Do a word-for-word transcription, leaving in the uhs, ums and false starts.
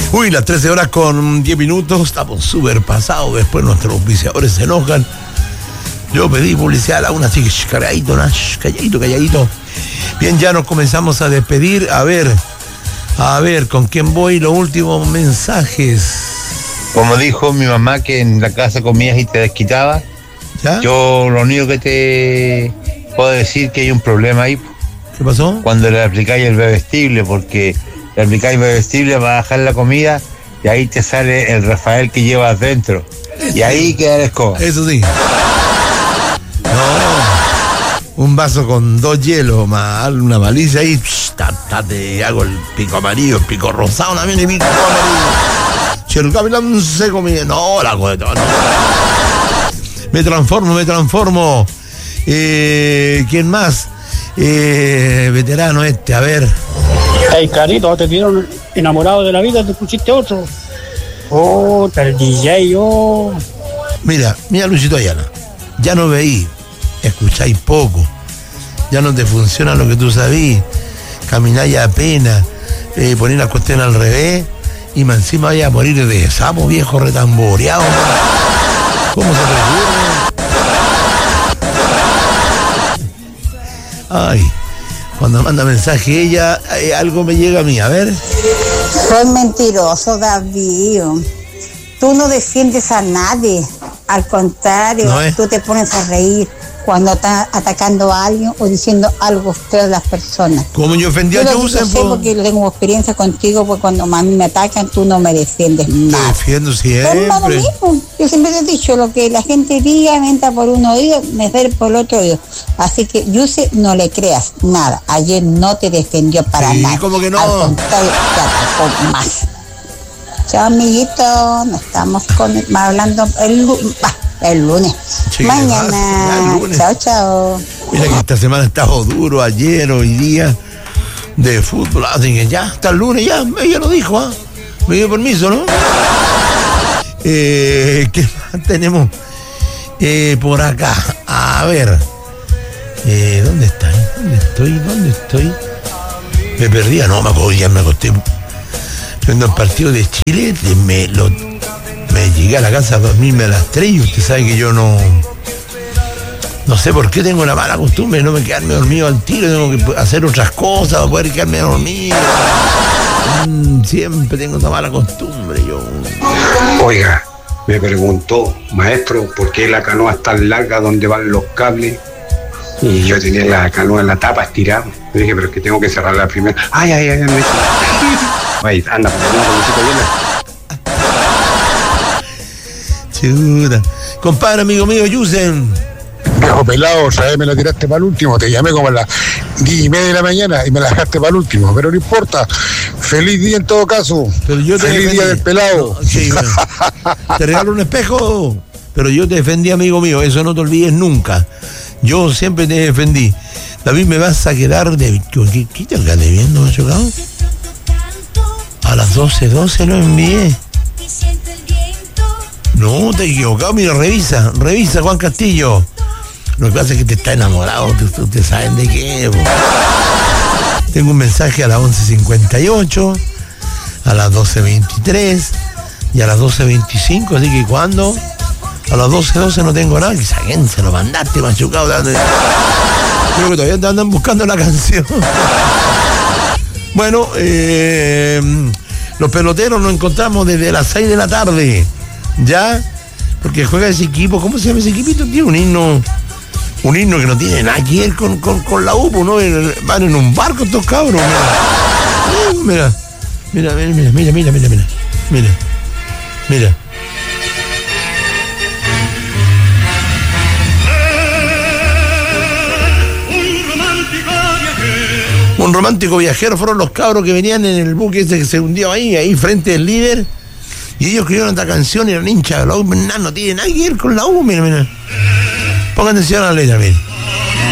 Uy, las trece horas con diez minutos, estamos súper pasados, después nuestros auspiciadores se enojan. Yo pedí publicidad a la una, así que calladito, calladito, calladito. Bien, ya nos comenzamos a despedir. A ver, a ver, ¿con quién voy? Los últimos mensajes. Como dijo mi mamá que en la casa comías y te desquitabas, ¿ya? Yo lo único que te puedo decir que hay un problema ahí. ¿Qué pasó? Cuando le aplicáis el bebestible, porque le aplicáis bebestible para bajar la comida y ahí te sale el Rafael que llevas dentro. Y ahí queda la escoba. Eso sí. No, un vaso con dos hielos, más una malicia ahí, psh, ta, ta, te hago el pico amarillo, el pico rosado, también el pico amarillo. Si el capitán se comía, no, la cosa, no. Me transformo, me transformo. Eh, ¿Quién más? Eh, veterano este, a ver. Hey, Carito, te tiraron enamorado de la vida, te pusiste otro. Oh, el D J, oh. Mira, mira Luisito Ayala, ya no veí, escucháis poco, ya no te funciona lo que tú sabís, camináis apenas, eh, ponéis la cuestión al revés, y más encima vaya a morir de sapo viejo retamboreado. ¿Cómo se te ocurre? Ay, cuando manda mensaje ella, eh, algo me llega a mí, a ver. Soy mentiroso, David. Tú no defiendes a nadie. Al contrario, no, ¿eh? Tú te pones a reír cuando estás atacando a alguien o diciendo algo feo de las personas. ¿Cómo yo ofendí a Yo sé porque tengo experiencia contigo, porque cuando a mí me atacan, tú no me defiendes nada. Te defiendo siempre. Es lo mismo. Yo siempre te he dicho, lo que la gente diga, me entra por un oído, me sale por el otro oído. Así que, Yuse, no le creas nada. Ayer no te defendió para sí, nada. ¿Cómo que no? Al contrario, te atacó más. Chao, amiguito, nos estamos con, hablando el, bah, el lunes. Sí, mañana. El lunes. Chao, chao. Mira que esta semana ha estado duro, ayer, hoy día, de fútbol. Así que ya, hasta el lunes, ya, ella lo dijo, ¿ah? ¿eh? Me dio permiso, ¿no? Eh, ¿Qué más tenemos eh, por acá? A ver. Eh, ¿Dónde está? ¿Dónde estoy? ¿Dónde estoy? Me perdí, no me acuerdo, ya me acosté. Viendo el partido de Chile, me, lo, me llegué a la casa a dormirme a las tres y usted sabe que yo no no sé por qué tengo una mala costumbre de no me quedarme dormido al tiro, tengo que hacer otras cosas para poder quedarme dormido. Mm, siempre tengo esa mala costumbre yo. Oiga, me preguntó, maestro, ¿por qué la canoa es tan larga donde van los cables? Y yo tenía la canoa en la tapa estirada. Le dije, pero es que tengo que cerrar la primera. Ay, ay, ay, ay. Ay, anda, chuta. Compadre, amigo mío, Yusen. Viejo pelado, otra vez me la tiraste para el último. Te llamé como a las diez y media de la mañana y me la dejaste para el último. Pero no importa. Feliz día en todo caso. Pero yo te Feliz defendí. Día del pelado. No, sí, bueno. Te regalo un espejo. Pero yo te defendí, amigo mío. Eso no te olvides nunca. Yo siempre te defendí. David, me vas a quedar de... ¿Qué, qué te acá debiendo, macho chocado? A las doce doce lo envié. No, te he equivocado. Mira, revisa, revisa, Juan Castillo. Lo que pasa es que te está enamorado. Ustedes saben de qué. Bro. Tengo un mensaje a las once cincuenta y ocho, a las doce veintitrés y a las doce veinticinco. Así que cuando a las doce doce no tengo nada. Quizá quién se lo mandaste, machucado. Creo que todavía te andan buscando la canción. Bueno, eh, los peloteros nos encontramos desde las seis de la tarde, ¿ya? Porque juega ese equipo, ¿cómo se llama ese equipito? Tiene un himno, un himno que no tiene nada que ver con, con, con la U P, ¿no? Van en un barco estos cabros, mira. Mira, mira, mira, mira, mira, mira, mira, mira, mira. Un romántico viajero fueron los cabros que venían en el buque ese que se hundió ahí, ahí frente al líder. Y ellos escribieron esta canción y eran hinchas de la U. No, no tiene nada que ver con la U, mira, mira. Pongan atención a la letra, mira.